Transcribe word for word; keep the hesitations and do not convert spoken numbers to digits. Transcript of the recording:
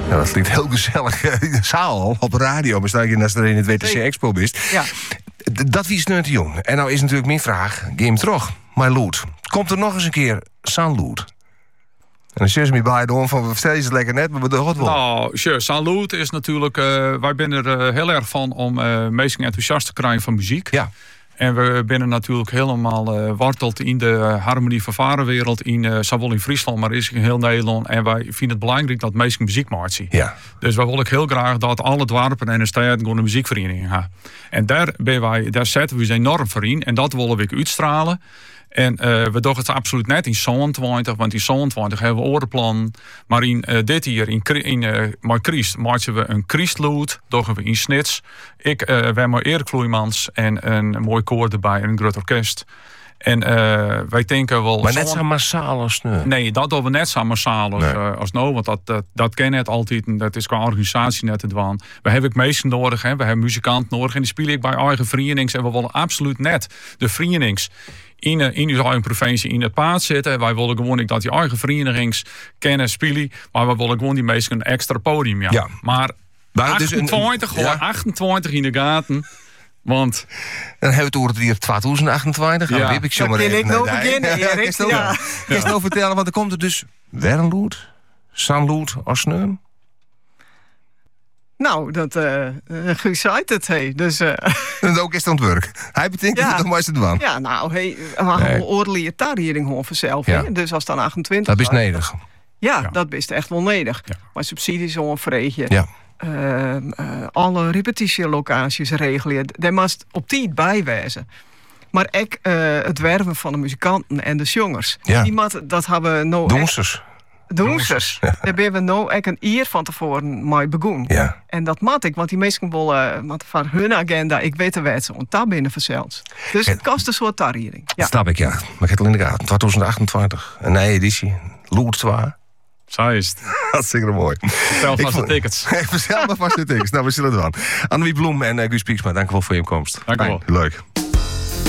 Ja, dat klinkt heel gezellig in de zaal op de radio. Maar sta je naast er in het W T C Expo bist. Ja. D- dat wie sneunt jong. En nou is natuurlijk mijn vraag. Game terug. Maar Loet. Komt er nog eens een keer San Loet? En dan zul je me bij de van we vertellen het lekker net, maar we doen het wel. Nou, sure, Salut is natuurlijk. Uh, wij zijn er uh, heel erg van om uh, mensen enthousiast te krijgen van muziek. Ja. En we zijn natuurlijk helemaal uh, worteld in de harmonie vervarenwereld, in uh, zowel in Friesland, maar is in heel Nederland. En wij vinden het belangrijk dat mensen muziek maken. Ja. Dus wij willen heel graag dat alle dorpen en de steden gewoon een muziekvereniging hebben. En daar, ben wij, daar zetten we ons enorm voor in. En dat willen we uitstralen. En uh, we doen het absoluut net in zevenentwintig, want in zevenentwintig hebben we orenplan. Maar in uh, dit jaar, in, in uh, met Christ, maken we een Christloed, doen we in Snits. Ik, uh, wij hebben Erik Vloeimans en een mooi koor erbij en een groot orkest. En uh, wij denken wel... Maar net zo massaal als nu. Nee, dat doen we net zo massaal als, nee. uh, als nou. Want dat, dat, dat ken het altijd. En dat is qua organisatie net het waan. We hebben ook mensen nodig. Hè. We hebben muzikanten nodig. En die spelen ik bij eigen verenigings. En we willen absoluut net de verenigings in, in uw eigen provincie in het paard zitten. Wij willen gewoon dat die eigen verenigings kennen, spelen. Maar we willen gewoon die mensen een extra podium. Ja. ja. Maar, maar achtentwintig, dus een, ja. achtentwintig in de gaten. Want dan hebben we het over het jaar twintig achtentwintig. Ja. Dan heb ik zo maar even. Dan kan ik nou beginnen, Erik. Ja, ja. Kan je nou vertellen, want er komt er dus Wernloed, Sanloed als neum? Nou, dat uh, Guus zei het, hey. Dus, uh... en ook is het aan het werk. Hij betekent ja. het nog maar eens te doen. Ja, nou, hey, we hebben nee. oorlijke tarriering gewoon vanzelf. Ja. Dus als dan achtentwintig... Dat is nederig. Ja, ja, dat is echt wel nederig. Ja. Maar subsidies zo'n vreetje. Ja. Uh, uh, alle repetitielocaties regelen. Daar moest op tijd bijwijzen. Maar ook uh, het werven van de muzikanten en de zongers. Ja. Die mat, dat hebben we nou. Doensers. Doensers. Ja. Daar ben we nou ook een jaar van tevoren mee begonnen. Ja. En dat mat ik, want die mensen willen uh, van hun agenda. Ik weet er wat ze ont binnen verzeld. Dus het kost een soort tarriering. Ja. Dat snap ik, ja. Maar ik heb het al in de gaten. twintig achtentwintig. Een nieuwe editie. Loert zwaar. Zo is het. Hartstikke mooi. Vertel vast de tickets. Vertel maar vast de tickets. Nou, we zullen het doen. Annemie Bloem en uh, Guus Pieksma, dank u wel voor je komst. Dank u wel. Leuk.